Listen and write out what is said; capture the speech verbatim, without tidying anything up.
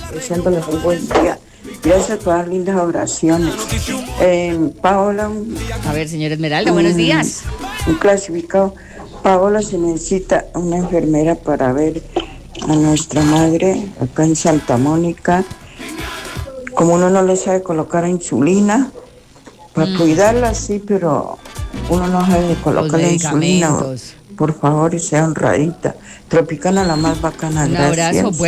deseándoles un buen día. Gracias por las lindas oraciones. Eh, Paola, un, A ver, señora Esmeralda, buenos un, días. un clasificado. Paola, se necesita una enfermera para ver a nuestra madre acá en Santa Mónica. Como uno no le sabe colocar insulina, para cuidarla sí, pero uno no sabe Los colocar la insulina. medicamentos. Por favor, y sea honradita. Tropicana, la más bacana, Un abrazo. gracias.